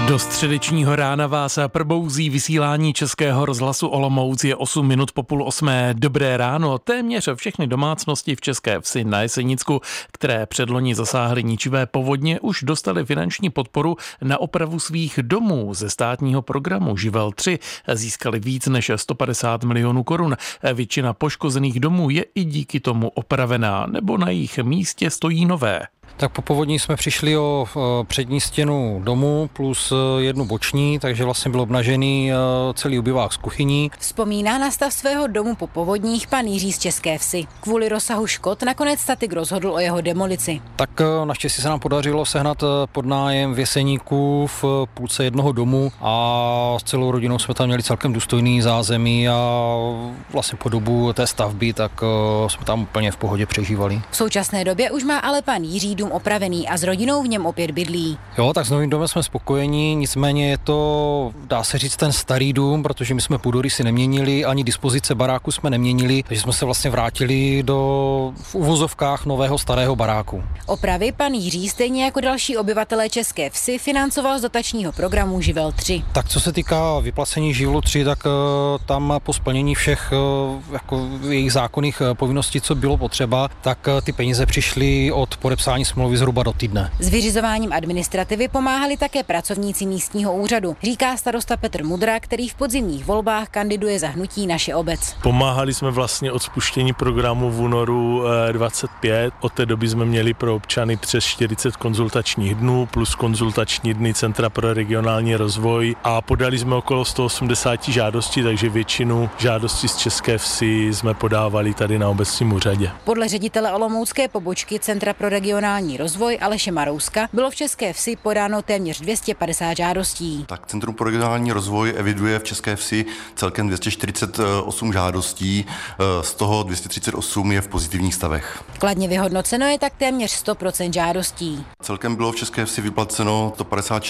Do středečního rána vás probouzí vysílání Českého rozhlasu Olomouc. Je 8 minut po 7:30. Dobré ráno. Téměř všechny domácnosti v České Vsi na Jesenicku, které předloni zasáhly ničivé povodně, už dostaly finanční podporu na opravu svých domů. Ze státního programu Živel 3 získali víc než 150 milionů korun. Většina poškozených domů je i díky tomu opravená, nebo na jejich místě stojí nové. Tak po povodní jsme přišli o přední stěnu domu plus jednu boční, takže vlastně byl obnažený celý obyvák z kuchyní. Vzpomíná na stav svého domu po povodních pan Jiří z České Vsi. Kvůli rozsahu škod nakonec statik rozhodl o jeho demolici. Tak naštěstí se nám podařilo sehnat podnájem v Jeseníku v půlce jednoho domu a s celou rodinou jsme tam měli celkem důstojný zázemí a vlastně po dobu té stavby tak jsme tam úplně v pohodě přežívali. V současné době už má ale pan Jiří dům opravený a s rodinou v něm opět bydlí. Jo, tak s novým domem jsme spokojení, nicméně je to, dá se říct, ten starý dům, protože my jsme půdorysy neměnili, ani dispozice baráku jsme neměnili, takže jsme se vlastně vrátili do v uvozovkách nového starého baráku. Opravy pan Jiří stejně jako další obyvatelé České Vsi financoval z dotačního programu Živel 3. Tak co se týká vyplacení Živlu 3, tak tam po splnění všech jako jejich zákonných povinností, co bylo potřeba, tak ty peníze přišly od podepsání smlouvy zhruba do týdne. S vyřizováním administrativy pomáhali také pracovníci místního úřadu, říká starosta Petr Mudra, který v podzimních volbách kandiduje za hnutí Naše obec. Pomáhali jsme vlastně od spuštění programu v únoru 25. Od té doby jsme měli pro občany přes 40 konzultačních dnů plus konzultační dny Centra pro regionální rozvoj a podali jsme okolo 180 žádostí, takže většinu žádostí z České Vsi jsme podávali tady na obecním úřadě. Podle ředitele olomoucké pobočky Centra pro regionální rozvoj Aleše Marouska bylo v České Vsi podáno téměř 250 žádostí. Tak Centrum pro regionální rozvoj eviduje v České Vsi celkem 248 žádostí, z toho 238 je v pozitivních stavech. Kladně vyhodnoceno je tak téměř 100% žádostí. Celkem bylo v České Vsi vyplaceno 156